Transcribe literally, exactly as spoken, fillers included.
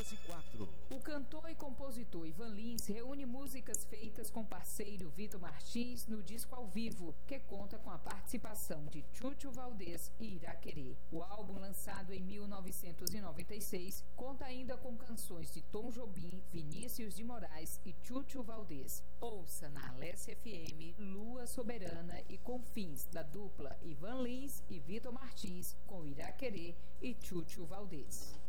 e quatro. O cantor e compositor Ivan Lins reúne músicas feitas com parceiro Vitor Martins no disco ao vivo, que conta com a participação de Chuchu Valdez e Iraquerê. O álbum, lançado em mil novecentos e noventa e seis, conta ainda com canções de Tom Jobim, Vinícius de Moraes e Chuchu Valdez. Ouça na Alessia F M Lua Soberana e Confins, da dupla Ivan Lins e Vitor Martins, com Iraquerê e Chuchu Valdez.